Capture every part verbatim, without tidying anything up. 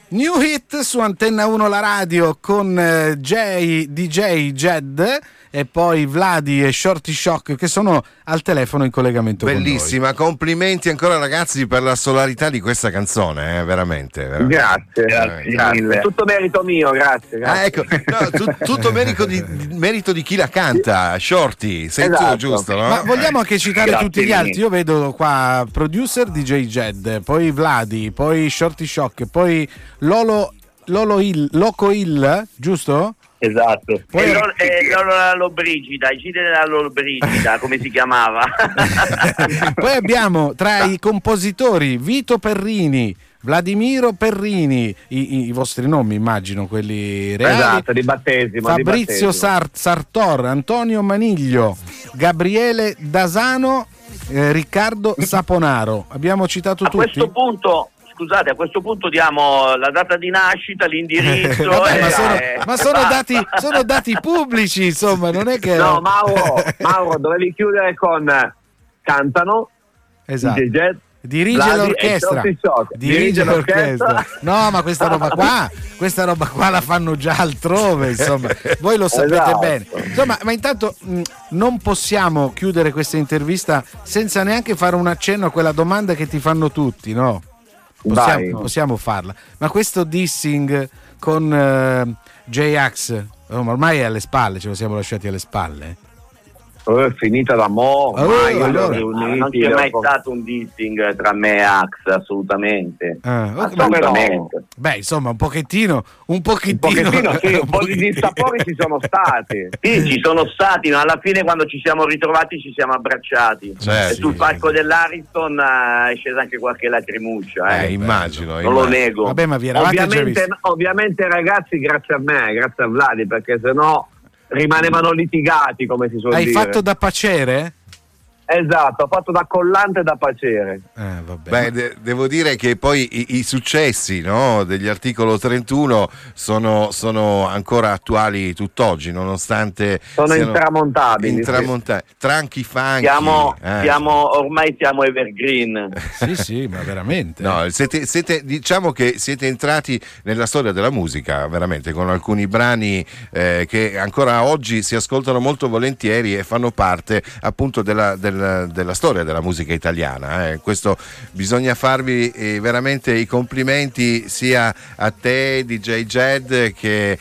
New Hit su Antenna uno la radio con eh, Jay, D J Jed e poi Vladi e Shorty Shock che sono al telefono in collegamento. Bellissima, con noi. Complimenti ancora ragazzi per la solarità di questa canzone, eh, veramente, veramente. Grazie, grazie, grazie. Tutto merito mio, grazie. grazie. Ah, ecco, no, tu, tutto merito di, merito di chi la canta, Shorty, sei esatto. tu, giusto? No? Ma vogliamo anche citare Grazie tutti gli mille. altri. Io vedo qua producer D J Jed, poi Vladi, poi Shorty Shock, poi Lolo Lolo Hill, Loco Hill, giusto? Esatto. Poi- E Lolo, e Lolo la Lobrigida, i giri della Lobrigida, come si chiamava? Poi abbiamo tra i compositori Vito Perrini, Vladimiro Perrini, i, i- i vostri nomi immagino, quelli reali. Esatto, di battesimo. di Fabrizio battesimo. Sar- Sartor, Antonio Maniglio, Gabriele Dasano, eh, Riccardo Saponaro. Abbiamo citato A tutti. questo punto, scusate, a questo punto diamo la data di nascita, l'indirizzo. Vabbè, e, ma sono, e- ma sono basta. dati, sono dati pubblici, insomma, non è che. No, Mauro, Mauro, dovevi chiudere con cantano, Esatto. D J Jet, Dirige Vladi l'orchestra. e Shorty Shock. Dirige l'orchestra. No, ma questa roba qua, questa roba qua la fanno già altrove, insomma. Voi lo sapete Esatto. bene. Insomma, ma intanto mh, non possiamo chiudere questa intervista senza neanche fare un accenno a quella domanda che ti fanno tutti, no? Vai. Possiamo, possiamo farla. Ma questo dissing con eh, J-Ax, oh, ormai è alle spalle, ce lo siamo lasciati alle spalle. Oh, è finita da mo', Oh, ormai allora. li ho Ma riuniti, non c'è mai dopo- stato un dissing tra me e Axe, assolutamente. Ah, ok, Assolutamente. Beh, insomma, un pochettino, un pochettino, Un pochettino, sì, un po' di pochettino. dissapori ci sono stati. Sì, ci sono stati, ma alla fine quando ci siamo ritrovati ci siamo abbracciati. Certo. E sul palco dell'Ariston eh, è scesa anche qualche lacrimuccia. Eh, Eh. immagino, Non lo immagino. nego. Vabbè, ma vi eravate già Ovviamente, visti. ovviamente ragazzi, grazie a me, grazie a Vladi, perché sennò rimanevano litigati, come si suol Hai dire. fatto da pacere? Esatto, ho fatto da collante e da pacere. Eh, vabbè. Beh, de- devo dire che poi i, i successi, no, degli articolo trentuno sono, sono ancora attuali tutt'oggi, nonostante Sono siano intramontabili, sì. intramonta- Tranchi funky. Siamo, eh. siamo, ormai siamo evergreen. Sì, sì, ma veramente. No, siete, siete- diciamo che siete entrati nella storia della musica, veramente, con alcuni brani eh, che ancora oggi si ascoltano molto volentieri e fanno parte appunto della, del- della storia della musica italiana. eh. Questo bisogna farvi eh, veramente i complimenti sia a te, D J Jed, che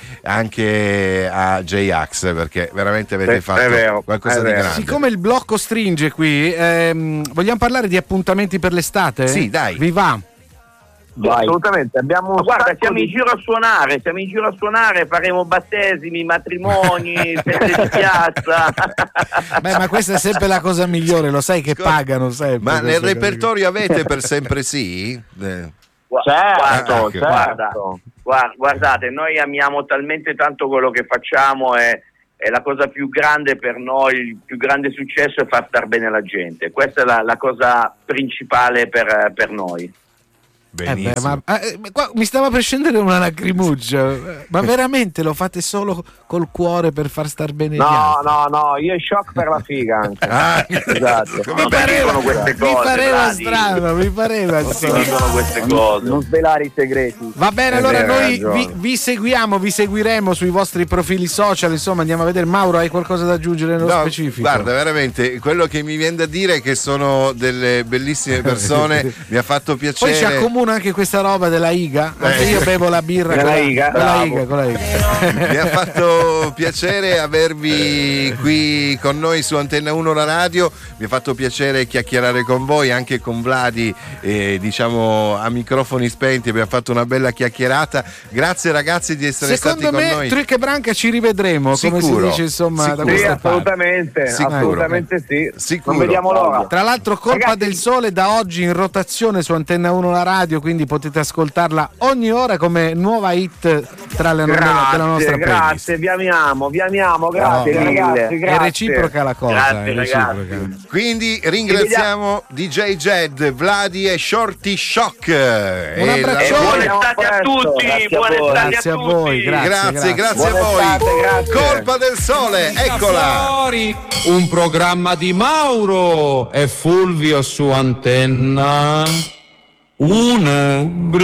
anche a J-Ax, perché veramente avete È- fatto è vero, qualcosa è di vero. grande. Siccome il blocco stringe qui, ehm, vogliamo parlare di appuntamenti per l'estate? Sì, dai. Vi va? Assolutamente, abbiamo un Ma guarda, sacco siamo di- in giro a suonare, siamo in giro a suonare, faremo battesimi, matrimoni, feste di piazza. Beh, ma questa è sempre la cosa migliore, lo sai che Ascolta, pagano sempre. Ma nel queste cose. repertorio avete per sempre sì? Eh. Gua- Certo, guarda, ecco. guarda, certo. guarda, guardate, noi amiamo talmente tanto quello che facciamo e, e la cosa più grande per noi, il più grande successo è far star bene la gente. Questa è la, la cosa principale per, per noi. Eh beh, Benissimo. ma, eh, ma qua mi stava per scendere una lacrimuccia. Ma veramente lo fate solo col cuore per far star bene gli No, altri? no, no, io e Shock per la figa anche. Ah, Esatto. come Non pareva- dicono queste mi cose, pareva Vladi. strano, mi pareva Non si strano. dicono queste cose. Non svelare i segreti. Va bene, È allora vero, noi hai vi, ragione. vi seguiamo, vi seguiremo sui vostri profili social, insomma andiamo a vedere. Mauro, hai qualcosa da aggiungere nello No, specifico? guarda, veramente quello che mi viene da dire è che sono delle bellissime persone, mi ha fatto piacere. Poi ci accomuna anche questa roba della Iga, anche Eh. io bevo la birra Della con la Iga, con la bravo. Iga, con la Iga. Mi ha fatto piacere avervi qui con noi su Antenna uno la radio, mi ha fatto piacere chiacchierare con voi, anche con Vladi, eh, diciamo a microfoni spenti, abbiamo fatto una bella chiacchierata. Grazie ragazzi di essere Secondo stati con me noi. Trick e Branca ci rivedremo, come si Sicuro, dice insomma da sicuro. Sì, questa parte. assolutamente, Sicuro. assolutamente sì. Sicuro. Non vediamo l'ora. Tra l'altro Colpa Ragazzi- del Sole da oggi in rotazione su Antenna uno la radio, quindi potete ascoltarla ogni ora come nuova hit tra le Grazie, della nostra playlist. grazie, vi amiamo, vi amiamo, grazie No, ragazzi, È grazie. reciproca la cosa, Grazie, è reciproca. ragazzi. Quindi ringraziamo D J Jed, Vladi e Shorty Shock. Un E abbraccione. E buone Vediamo estate a presto. tutti, Grazie a buone voi. estate Grazie a a tutti. voi, grazie. Grazie, grazie a Buona voi. estate, grazie. Colpa del Sole, eccola. Fuori, un programma di Mauro e Fulvio su Antenna uno.